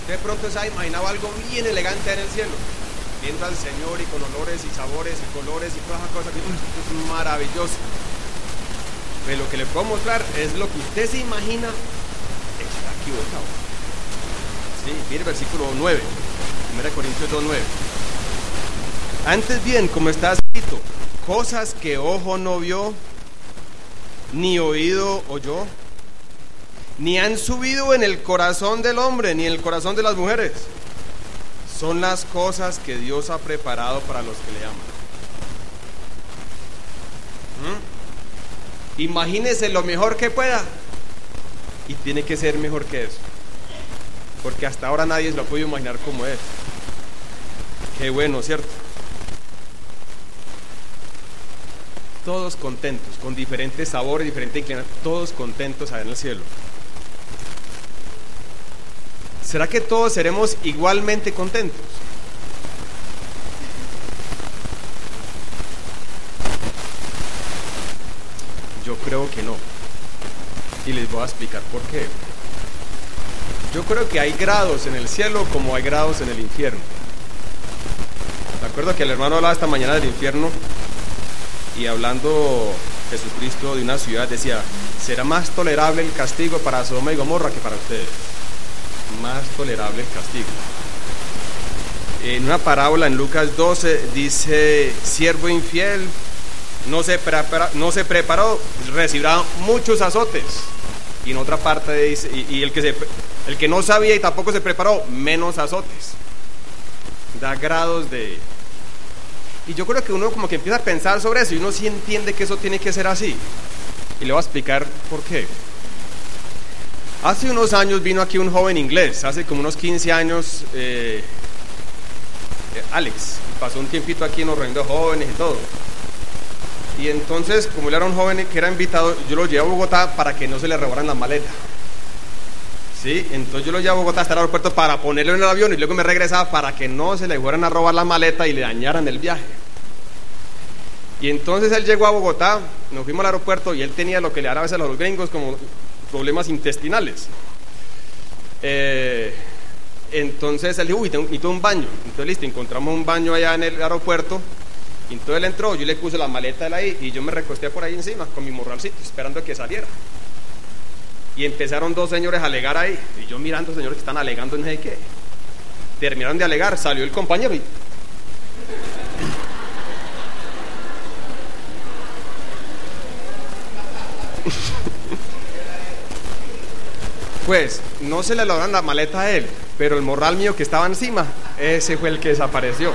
De pronto se ha imaginado algo bien elegante en el cielo, viendo al Señor y con olores y sabores y colores y todas esas cosas. Esto es maravilloso. Pero lo que le puedo mostrar es lo que usted se imagina, está equivocado. Sí, mire el versículo 9, 1 Corintios 2:9. Antes bien, como está escrito, cosas que ojo no vio, ni oído oyó, ni han subido en el corazón del hombre, ni en el corazón de las mujeres, son las cosas que Dios ha preparado para los que le aman. Imagínese lo mejor que pueda, y tiene que ser mejor que eso, porque hasta ahora nadie se lo ha podido imaginar como es. Qué bueno, ¿cierto? Todos contentos, con diferentes sabores, diferentes inclinaciones, todos contentos allá en el cielo. ¿Será que todos seremos igualmente contentos? Yo creo que no. Y les voy a explicar por qué. Yo creo que hay grados en el cielo como hay grados en el infierno. Me acuerdo que el hermano hablaba esta mañana del infierno, y hablando Jesucristo de una ciudad decía: será más tolerable el castigo para Sodoma y Gomorra que para ustedes. Más tolerable el castigo. En una parábola en Lucas 12 dice: siervo infiel, no se preparó, recibirá muchos azotes. Y en otra parte dice, y el que no sabía y tampoco se preparó, menos azotes. Da grados de... Y yo creo que uno como que empieza a pensar sobre eso, y uno sí entiende que eso tiene que ser así. Y le voy a explicar por qué. Hace unos años vino aquí un joven inglés, hace como unos 15 años, Alex, pasó un tiempito aquí en los reunión de jóvenes y todo. Y entonces, como él era un joven que era invitado, yo lo llevé a Bogotá para que no se le robaran la maleta. ¿Sí? Entonces yo lo llevé a Bogotá hasta el aeropuerto para ponerlo en el avión, y luego me regresaba para que no se le fueran a robar la maleta y le dañaran el viaje. Y entonces él llegó a Bogotá, nos fuimos al aeropuerto, y él tenía lo que le dan a veces a los gringos como problemas intestinales. Entonces él dijo: uy, necesito un baño. Entonces listo, encontramos un baño allá en el aeropuerto. Y entonces él entró, yo le puse la maleta de ahí, y yo me recosté por ahí encima con mi morralcito, esperando a que saliera. Y empezaron dos señores a alegar ahí, y yo mirando a señores que están alegando en no sé qué. Terminaron de alegar, salió el compañero y... Pues no se le lograron la maleta a él, pero el morral mío que estaba encima, ese fue el que desapareció.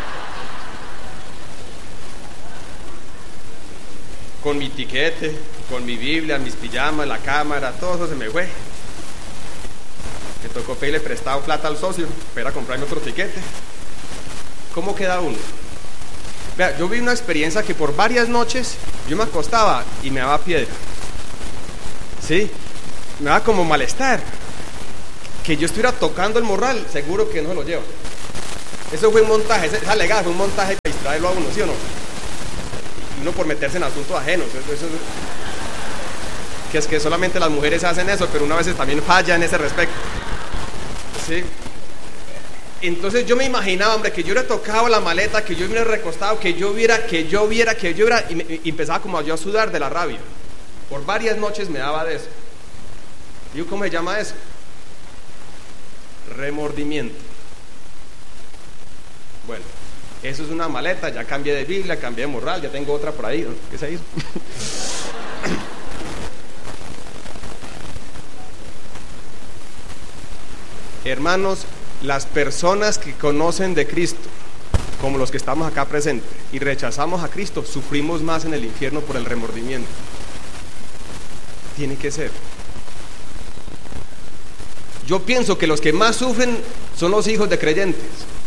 Con mi tiquete, con mi Biblia, mis pijamas, la cámara, todo eso se me fue. Me tocó pedirle prestado plata al socio para comprarme otro tiquete. ¿Cómo queda uno? Vea, yo vi una experiencia que por varias noches yo me acostaba y me daba piedra. ¿Sí? Me daba como malestar. Que yo estuviera tocando el morral, seguro que no se lo lleva. Eso fue un montaje, esa legada fue un montaje para distraerlo a uno, ¿sí o no? Uno por meterse en asuntos ajenos. Eso, que es que solamente las mujeres hacen eso, pero una vez también falla en ese respecto. ¿Sí? Entonces yo me imaginaba, hombre, que yo hubiera tocado la maleta, que yo hubiera recostado, que yo viera, y empezaba como yo a sudar de la rabia. Por varias noches me daba de eso. ¿Y cómo se llama eso? Remordimiento. Bueno, eso es una maleta, ya cambié de Biblia, cambié de morral, ya tengo otra por ahí. ¿Qué se hizo? Hermanos, las personas que conocen de Cristo, como los que estamos acá presentes, y rechazamos a Cristo, sufrimos más en el infierno por el remordimiento. Tiene que ser. Yo pienso que los que más sufren son los hijos de creyentes.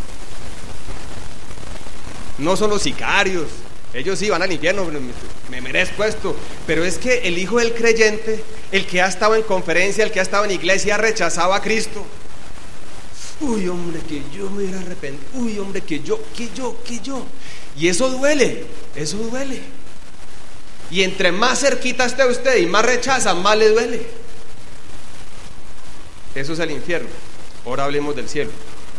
No son los sicarios. Ellos sí van al infierno, me merezco esto. Pero es que el hijo del creyente, el que ha estado en conferencia, el que ha estado en iglesia, ha rechazado a Cristo. Uy, hombre, que yo me hubiera arrepentido. Uy, hombre, que yo. Y eso duele, eso duele. Y entre más cerquita esté usted y más rechaza, más le duele. Eso es el infierno. Ahora hablemos del cielo.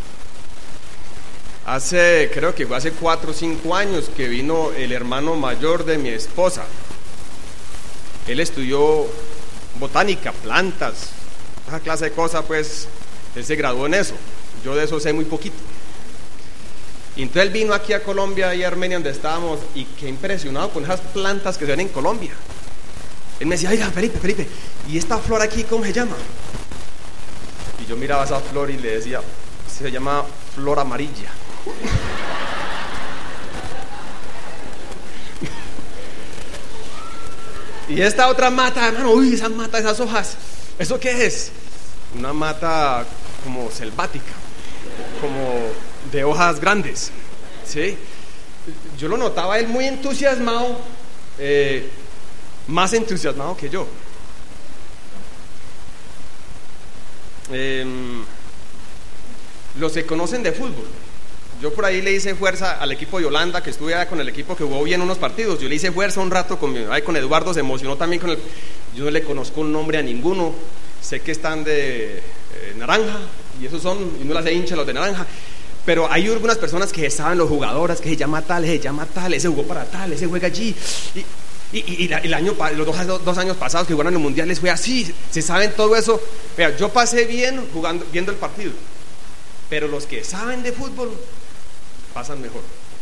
Creo que fue hace 4 o 5 años que vino el hermano mayor de mi esposa. Él estudió botánica, plantas, esa clase de cosas, pues él se graduó en eso. Yo de eso sé muy poquito. Y entonces él vino aquí a Colombia y a Armenia, donde estábamos, y qué impresionado con esas plantas que se ven en Colombia. Él me decía, oiga, Felipe, ¿y esta flor aquí cómo se llama? Y yo miraba esa flor y le decía, se llama flor amarilla. Y esta otra mata, hermano, uy, esa mata, esas hojas, ¿eso qué es? Una mata como selvática, como de hojas grandes, ¿sí? Yo lo notaba él muy entusiasmado, más entusiasmado que yo. Los que conocen de fútbol, yo por ahí le hice fuerza al equipo de Holanda, que estuve allá con el equipo que jugó bien unos partidos. Yo le hice fuerza un rato con Eduardo, se emocionó también con yo no le conozco un nombre a ninguno, sé que están de naranja, y esos son, y no las hincha los de naranja, pero hay algunas personas que saben los jugadores, que se llama tal, ese jugó para tal, ese juega allí, y los 2 años pasados que jugaron en el mundial les fue así, se saben todo eso. Mira, yo pasé bien viendo el partido, pero los que saben de fútbol pasan mejor,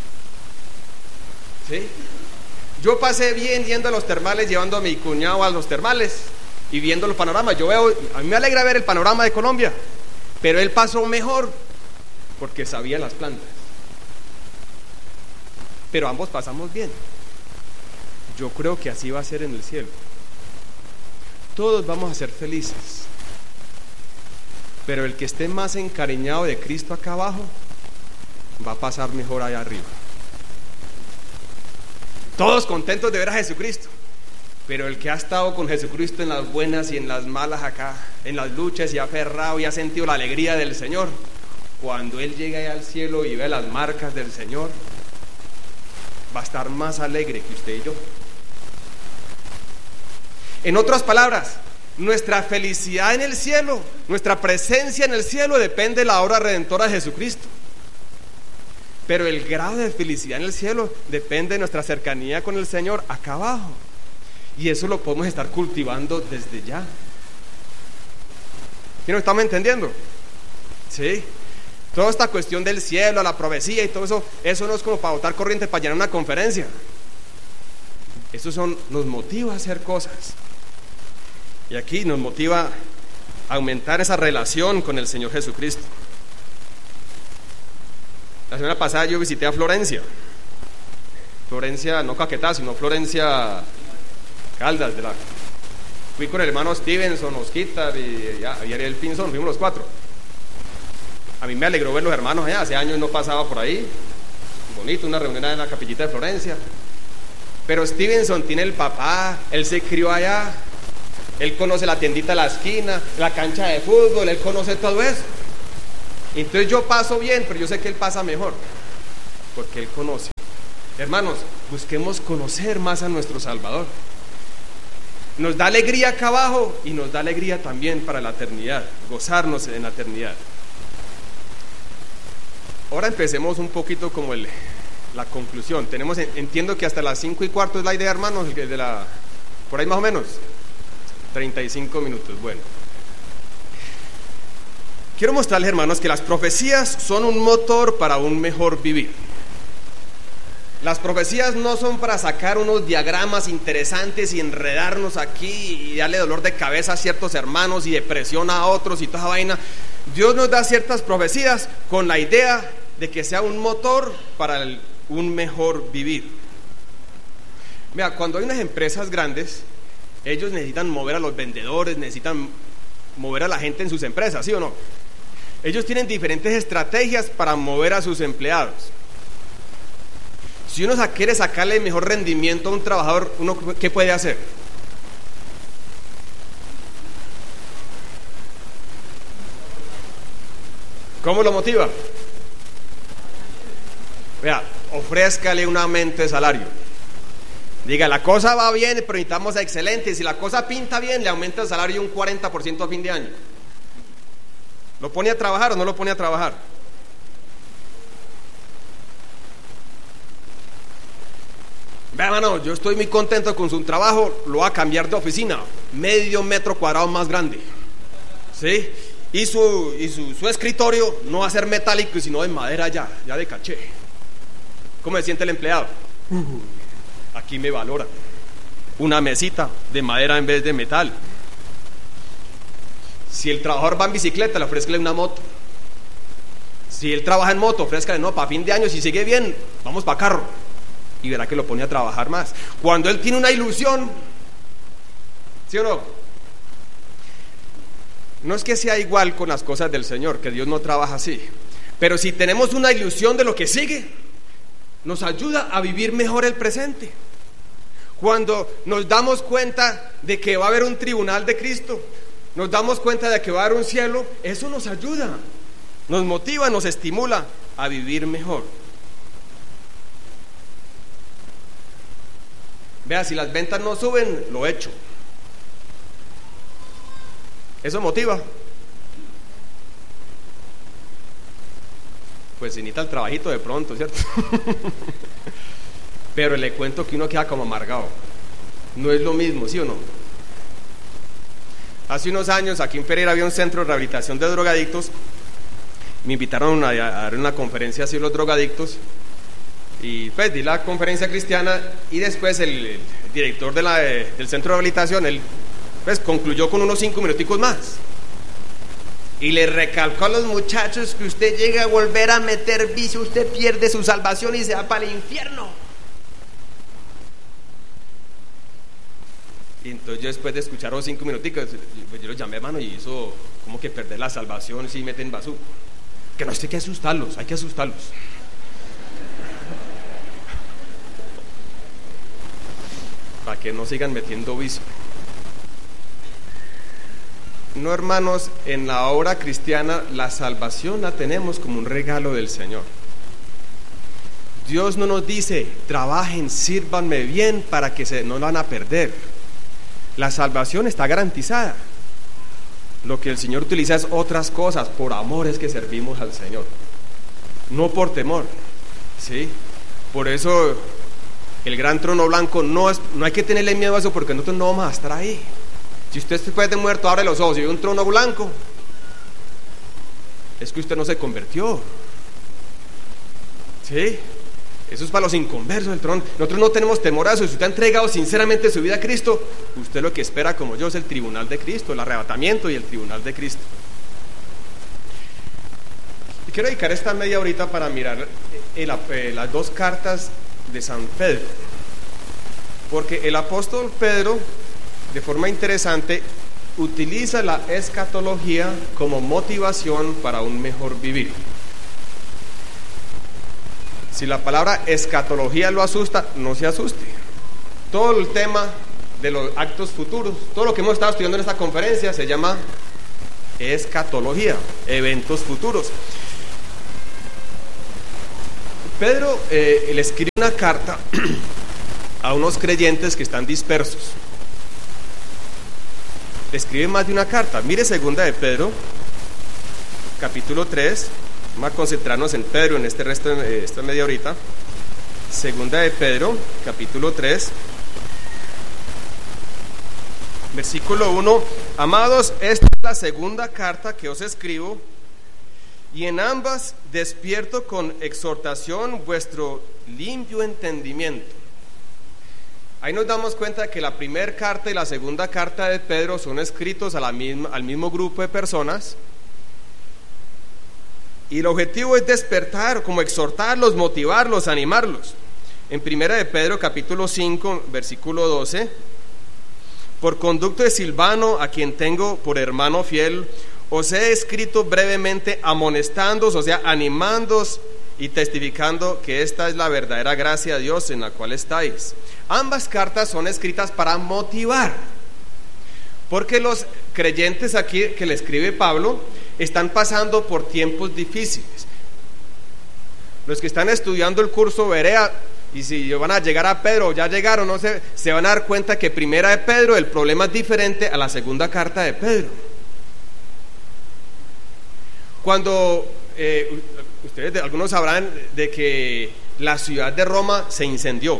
¿sí? Yo pasé bien yendo a los termales, llevando a mi cuñado a los termales y viendo el panorama. A mí me alegra ver el panorama de Colombia, pero él pasó mejor porque sabía las plantas. Pero ambos pasamos bien. Yo creo que así va a ser en el cielo. Todos vamos a ser felices, pero el que esté más encariñado de Cristo acá abajo va a pasar mejor allá arriba. Todos contentos de ver a Jesucristo, pero el que ha estado con Jesucristo en las buenas y en las malas acá, en las luchas, y ha aferrado y ha sentido la alegría del Señor, cuando Él llegue allá al cielo y ve las marcas del Señor, va a estar más alegre que usted y yo. En otras palabras, nuestra felicidad en el cielo, nuestra presencia en el cielo depende de la obra redentora de Jesucristo. Pero el grado de felicidad en el cielo depende de nuestra cercanía con el Señor acá abajo. Y eso lo podemos estar cultivando desde ya. ¿Sí nos estamos entendiendo? ¿Sí? Toda esta cuestión del cielo, la profecía y todo eso, eso no es como para botar corriente para llenar una conferencia. Eso nos motiva a hacer cosas. Y aquí nos motiva a aumentar esa relación con el Señor Jesucristo. La semana pasada yo visité a Florencia, no Caquetá, sino Florencia Caldas. Fui con el hermano Stevenson, Osquitar y Ariel Pinzón, fuimos los 4. A mí me alegró ver los hermanos allá, hace años no pasaba por ahí, bonito, una reunión en la capillita de Florencia. Pero Stevenson tiene el papá, él se crió allá, él conoce la tiendita de la esquina, la cancha de fútbol, él conoce todo eso. Entonces yo paso bien, pero yo sé que él pasa mejor, porque él conoce. Hermanos, busquemos conocer más a nuestro Salvador. Nos da alegría acá abajo y nos da alegría también para la eternidad, gozarnos en la eternidad. Ahora empecemos un poquito como la conclusión. Entiendo que hasta las 5:15 es la idea, hermanos, por ahí más o menos, 35 minutos, bueno. Quiero mostrarles, hermanos, que las profecías son un motor para un mejor vivir. Las profecías no son para sacar unos diagramas interesantes y enredarnos aquí y darle dolor de cabeza a ciertos hermanos y depresión a otros y toda esa vaina. Dios nos da ciertas profecías con la idea de que sea un motor para un mejor vivir. Mira, cuando hay unas empresas grandes, ellos necesitan mover a los vendedores, necesitan mover a la gente en sus empresas, ¿sí o no? Ellos tienen diferentes estrategias para mover a sus empleados. Si uno quiere sacarle el mejor rendimiento a un trabajador, ¿qué puede hacer? ¿Cómo lo motiva? Vea, ofrézcale un aumento de salario. Diga, la cosa va bien, pero necesitamos excelente. Si la cosa pinta bien, le aumenta el salario un 40% a fin de año. ¿Lo pone a trabajar o no lo pone a trabajar? Vea, hermano, yo estoy muy contento con su trabajo, lo va a cambiar de oficina, medio metro cuadrado más grande, ¿sí? Y su escritorio no va a ser metálico, sino de madera ya de caché. ¿Cómo se siente el empleado? Aquí me valora. Una mesita de madera en vez de metal. Si el trabajador va en bicicleta, le ofrézcale una moto. Si él trabaja en moto, ofrézcale, no, para fin de año, si sigue bien, vamos para carro. Y verá que lo pone a trabajar más. Cuando él tiene una ilusión, ¿sí o no? No es que sea igual con las cosas del Señor, que Dios no trabaja así. Pero si tenemos una ilusión de lo que sigue, nos ayuda a vivir mejor el presente. Cuando nos damos cuenta de que va a haber un tribunal de Cristo, nos damos cuenta de que va a haber un cielo, eso nos ayuda, nos motiva, nos estimula a vivir mejor. Vea, si las ventas no suben, lo echo. Eso motiva. Pues se necesita el trabajito de pronto, ¿cierto? Pero le cuento que uno queda como amargado. No es lo mismo, ¿sí o no? Hace unos años aquí en Pereira había un centro de rehabilitación de drogadictos. Me invitaron a dar una conferencia así los drogadictos. Y pues di la conferencia cristiana. Y después el director del centro de rehabilitación, él pues concluyó con unos 5 minuticos más. Y le recalcó a los muchachos que usted llega a volver a meter vicio, usted pierde su salvación y se va para el infierno. Y entonces yo, después de escuchar los 5 minuticos, yo lo llamé, hermano, y hizo como que perder la salvación si meten basura. Que no, hay que asustarlos, hay que asustarlos. Para que no sigan metiendo vicio. No, hermanos, en la obra cristiana la salvación la tenemos como un regalo del Señor. Dios no nos dice, trabajen, sírvanme bien para que no la van a perder. La salvación está garantizada. Lo que el Señor utiliza es otras cosas. Por amor es que servimos al Señor, no por temor, ¿sí? Por eso el gran trono blanco no hay que tenerle miedo a eso, porque nosotros no vamos a estar ahí. Si usted después de muerto abre los ojos y ve un trono blanco, es que usted no se convirtió, ¿sí? Eso es para los inconversos del trono. Nosotros no tenemos temor a eso. Si usted ha entregado sinceramente su vida a Cristo, usted lo que espera, como yo, es el tribunal de Cristo, el arrebatamiento y el tribunal de Cristo. Y quiero dedicar esta media horita para mirar las 2 cartas de San Pedro, porque el apóstol Pedro, de forma interesante, utiliza la escatología como motivación para un mejor vivir. Si la palabra escatología lo asusta, no se asuste. Todo el tema de los actos futuros, todo lo que hemos estado estudiando en esta conferencia se llama escatología, eventos futuros. Pedro le escribe una carta a unos creyentes que están dispersos. Le escribe más de una carta. Mire 2 de Pedro, capítulo 3. Vamos a concentrarnos en Pedro en este resto de esta media horita. 2 de Pedro, capítulo 3, versículo 1. Amados, esta es la segunda carta que os escribo, y en ambas despierto con exhortación vuestro limpio entendimiento. Ahí nos damos cuenta que la primera carta y la segunda carta de Pedro son escritos al mismo grupo de personas, y el objetivo es despertar, como exhortarlos, motivarlos, animarlos. En 1 de Pedro capítulo 5 versículo 12: por conducto de Silvano, a quien tengo por hermano fiel, os he escrito brevemente amonestándoos, o sea, animándoos y testificando que esta es la verdadera gracia de Dios en la cual estáis. Ambas cartas son escritas para motivar, porque los creyentes aquí que le escribe Pablo están pasando por tiempos difíciles. Los que están estudiando el curso Berea, y si van a llegar a Pedro o ya llegaron, no sé, se van a dar cuenta que primera de Pedro el problema es diferente a la segunda carta de Pedro. Cuando ustedes, algunos sabrán de que la ciudad de Roma se incendió.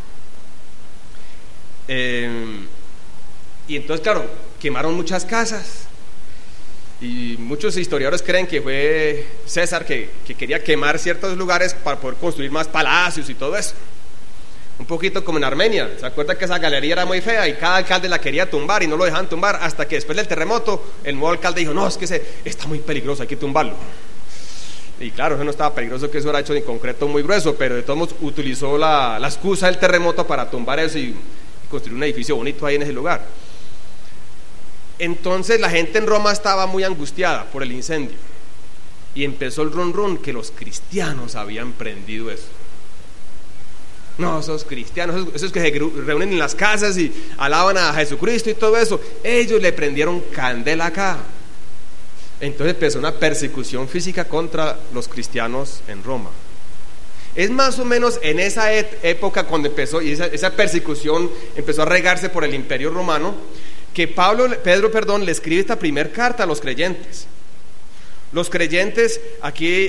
Y entonces, claro, quemaron muchas casas. Y muchos historiadores creen que fue César que quería quemar ciertos lugares para poder construir más palacios y todo eso. Un poquito como en Armenia. ¿Se acuerda que esa galería era muy fea y cada alcalde la quería tumbar y no lo dejaban tumbar? Hasta que después del terremoto el nuevo alcalde dijo: no, es que está muy peligroso, hay que tumbarlo. Y claro, eso no estaba peligroso, que eso era hecho de concreto muy grueso, pero de todos modos utilizó la excusa del terremoto para tumbar eso y construir un edificio bonito ahí en ese lugar. Entonces la gente en Roma estaba muy angustiada por el incendio y empezó el run run que los cristianos habían prendido eso. No, esos cristianos, esos que se reúnen en las casas y alaban a Jesucristo y todo eso, ellos le prendieron candela acá. Entonces empezó una persecución física contra los cristianos en Roma. Es más o menos en esa época cuando empezó, y esa persecución empezó a regarse por el Imperio Romano, que Pedro le escribe esta primera carta a los creyentes. Los creyentes aquí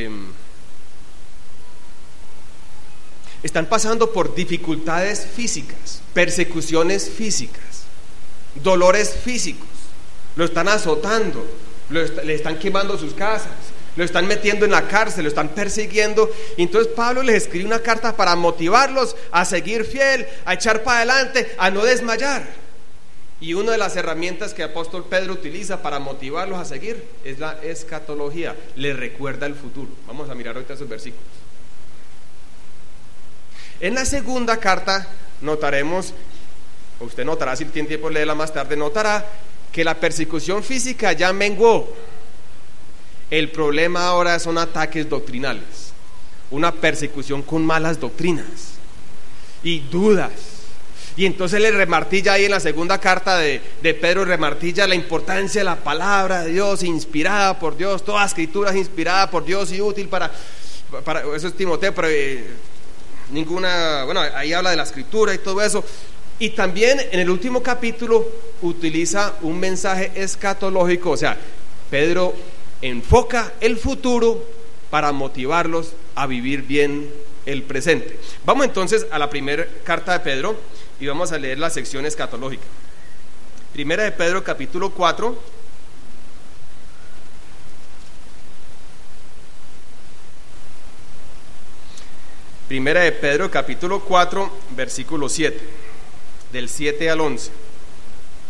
están pasando por dificultades físicas, persecuciones físicas, dolores físicos, lo están azotando, le están quemando sus casas, lo están metiendo en la cárcel, lo están persiguiendo. Y entonces Pablo les escribe una carta para motivarlos a seguir fiel, a echar para adelante, a no desmayar. Y una de las herramientas que el apóstol Pedro utiliza para motivarlos a seguir es la escatología, les recuerda el futuro. Vamos a mirar ahorita esos versículos. En la segunda carta notaremos, o usted notará, si tiene tiempo de leerla más tarde, notará que la persecución física ya menguó. El problema ahora son ataques doctrinales, una persecución con malas doctrinas y dudas. Y entonces le remartilla ahí en la segunda carta de Pedro, remartilla la importancia de la palabra de Dios, inspirada por Dios, toda escritura es inspirada por Dios y útil para eso es Timoteo, pero ahí habla de la escritura y todo eso. Y también en el último capítulo utiliza un mensaje escatológico, o sea, Pedro enfoca el futuro para motivarlos a vivir bien el presente. Vamos entonces a la primera carta de Pedro y vamos a leer la sección escatológica. Primera de Pedro, capítulo 4. Primera de Pedro, capítulo 4, versículo 7, del 7 al 11.